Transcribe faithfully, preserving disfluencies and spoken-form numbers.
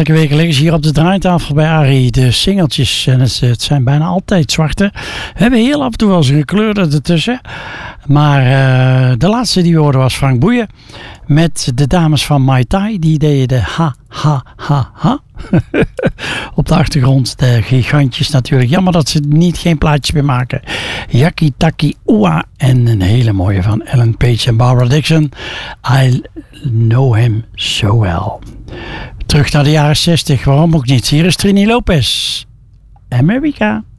Elke week liggen ze hier op de draaitafel bij Arie de singeltjes. En het, het zijn bijna altijd zwarte. We hebben heel af en toe wel eens een gekleurde ertussen. Maar uh, de laatste die we hoorden was Frank Boeien. Met de dames van Mai Tai. Die deden de ha, ha, ha, ha. Op de achtergrond de gigantjes natuurlijk. Jammer dat ze niet geen plaatjes meer maken. Yaki Taki Ua. En een hele mooie van Ellen Page en Barbara Dixon. I know him so well. Terug naar de jaren zestig. Waarom ook niet? Hier is Trini Lopez. America.